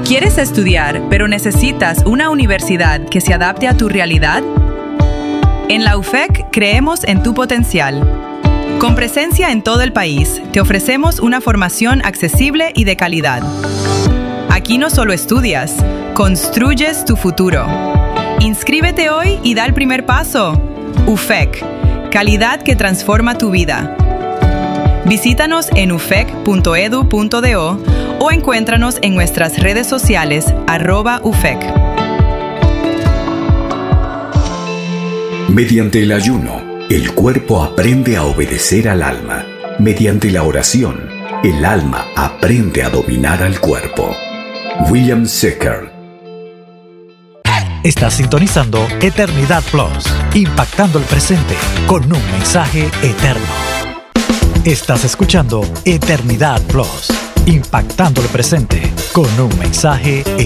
¿Quieres estudiar, pero necesitas una universidad que se adapte a tu realidad? En la UFEC creemos en tu potencial. Con presencia en todo el país, te ofrecemos una formación accesible y de calidad. Aquí no solo estudias, construyes tu futuro. Inscríbete hoy y da el primer paso. UFEC, calidad que transforma tu vida. Visítanos en ufec.edu.do o encuéntranos en nuestras redes sociales @UFEC. Mediante el ayuno, el cuerpo aprende a obedecer al alma. Mediante la oración, el alma aprende a dominar al cuerpo. William Secker. Estás sintonizando Eternidad Plus, impactando el presente con un mensaje eterno. Estás escuchando Eternidad Plus, impactando el presente con un mensaje eterno.